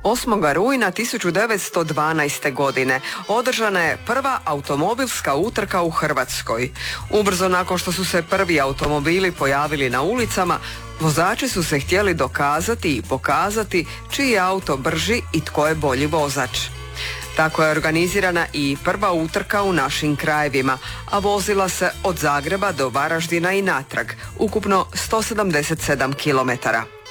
8. rujna 1912. godine održana je prva automobilska utrka u Hrvatskoj. Ubrzo nakon što su se prvi automobili pojavili na ulicama, vozači su se htjeli dokazati i pokazati čiji je auto brži i tko je bolji vozač. Tako je organizirana i prva utrka u našim krajevima, a vozila se od Zagreba do Varaždina i natrag, ukupno 177 km.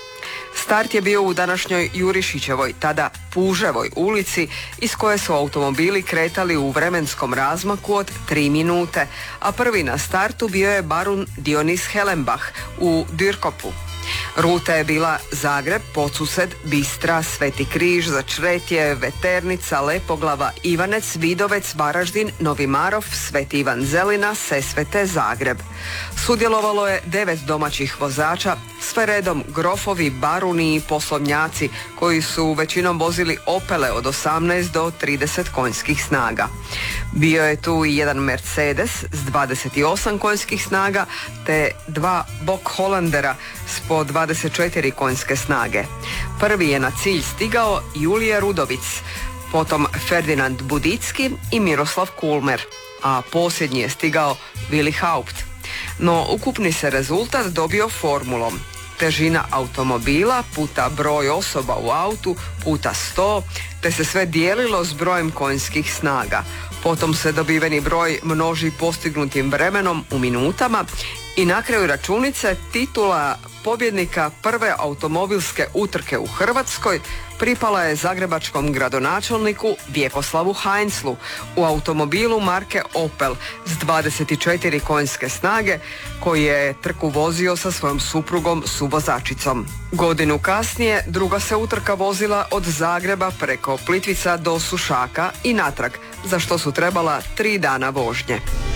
Start je bio u današnjoj Jurišićevoj, tada Puževoj ulici, iz koje su automobili kretali u vremenskom razmaku od 3 minute, a prvi na startu bio je barun Dionis Helenbach u Dürkopu. Ruta je bila Zagreb, Podsused, Bistra, Sveti Križ, Začretje, Veternica, Lepoglava, Ivanec, Vidovec, Varaždin, Novi Marof, Sveti Ivan Zelina, Sesvete, Zagreb. Sudjelovalo je 9 domaćih vozača, sve redom grofovi, baruni i poslovnjaci koji su većinom vozili Opele od 18 do 30 konjskih snaga. Bio je tu i jedan Mercedes s 28 konjskih snaga te 2 Bok Hollandera s po 24 konjske snage. Prvi je na cilj stigao Julije Rudovic, potom Ferdinand Budicki i Miroslav Kulmer, a posljednji je stigao Willi Haupt. No ukupni se rezultat dobio formulom: težina automobila puta broj osoba u autu puta 100, te se sve dijelilo s brojem konjskih snaga. Potom se dobiveni broj množi postignutim vremenom u minutama i na kraju računice titula pobjednika prve automobilske utrke u Hrvatskoj pripala je zagrebačkom gradonačelniku Vjekoslavu Heinzlu u automobilu marke Opel s 24 konjske snage, koji je trku vozio sa svojom suprugom suvozačicom. Godinu kasnije druga se utrka vozila od Zagreba preko Plitvica do Sušaka i natrag, za što su trebala 3 dana vožnje.